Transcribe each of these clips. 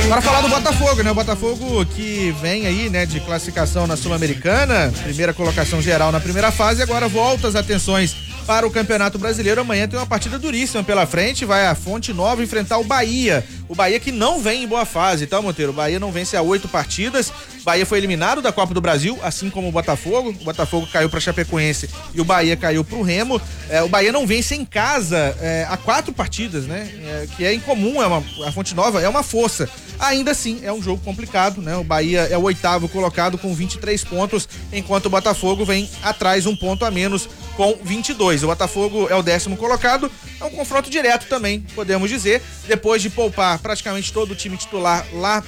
Para falar do Botafogo, né? O Botafogo que vem aí, né, de classificação na Sul-Americana, primeira colocação geral na primeira fase, agora volta as atenções para o Campeonato Brasileiro. Amanhã tem uma partida duríssima pela frente, vai a Fonte Nova enfrentar o Bahia. O Bahia que não vem em boa fase, tá, Monteiro? O Bahia não vence há 8 partidas. O Bahia foi eliminado da Copa do Brasil, assim como o Botafogo. O Botafogo caiu para Chapecoense e o Bahia caiu pro Remo. O Bahia não vence em casa há 4 partidas, né? Que é incomum, a Fonte Nova é uma força. Ainda assim, é um jogo complicado, né? O Bahia é o 8º colocado com 23 pontos, enquanto o Botafogo vem atrás 1 ponto a menos com 22. O Botafogo é o 10º colocado, é um confronto direto também, podemos dizer, depois de poupar praticamente todo o time titular lá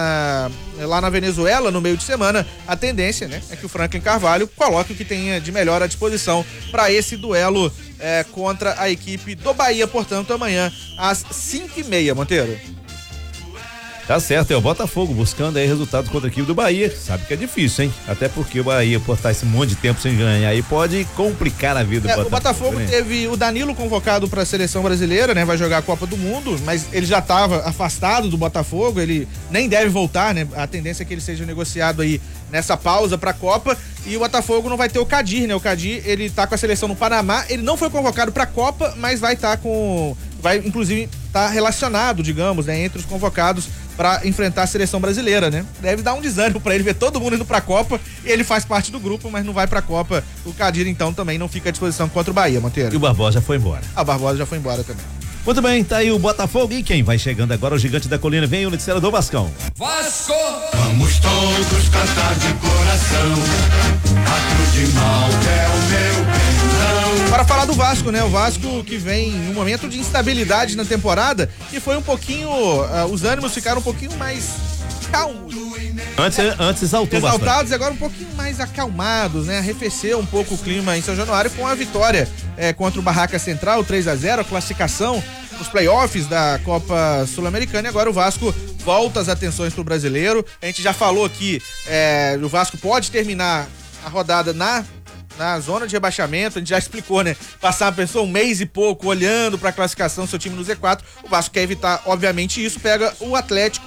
na Venezuela, no meio de semana. A tendência, né, é que o Franklin Carvalho coloque o que tenha de melhor à disposição para esse duelo contra a equipe do Bahia, portanto, amanhã às 5h30, Monteiro. Tá certo, é o Botafogo buscando aí resultados contra a equipe do Bahia. Sabe que é difícil, hein? Até porque o Bahia, por estar esse monte de tempo sem ganhar aí, pode complicar a vida do Botafogo. O Botafogo, né? Teve o Danilo convocado para a seleção brasileira, né? Vai jogar a Copa do Mundo, mas ele já estava afastado do Botafogo, ele nem deve voltar, né? A tendência é que ele seja negociado aí nessa pausa para a Copa. E o Botafogo não vai ter o Kadir, né? O Kadir, ele tá com a seleção no Panamá, ele não foi convocado para a Copa, mas vai inclusive estar relacionado, digamos, né, entre os convocados para enfrentar a seleção brasileira, né? Deve dar um desânimo para ele ver todo mundo indo para a Copa, e ele faz parte do grupo, mas não vai para a Copa. O Kadir então também não fica à disposição contra o Bahia, Monteiro. E o Barbosa já foi embora. O Barbosa já foi embora também. Muito bem, tá aí o Botafogo, e quem vai chegando agora, o Gigante da Colina, vem o noticiário do Vascão. Vasco! Vamos todos cantar de coração, a cruz de Malta é o meu perdão. Para falar do Vasco, né? O Vasco que vem num momento de instabilidade na temporada, e foi um pouquinho, os ânimos ficaram um pouquinho mais calmos. Antes exaltados, bastante. Agora um pouquinho mais acalmados, né? Arrefeceu um pouco o clima em São Januário com a vitória contra o Barraca Central, 3-0, a classificação nos playoffs da Copa Sul-Americana. E agora o Vasco volta as atenções pro brasileiro. A gente já falou aqui, o Vasco pode terminar a rodada na zona de rebaixamento. A gente já explicou, né? Passar uma pessoa um mês e pouco olhando pra classificação, seu time no Z4. O Vasco quer evitar, obviamente, isso. Pega o Atlético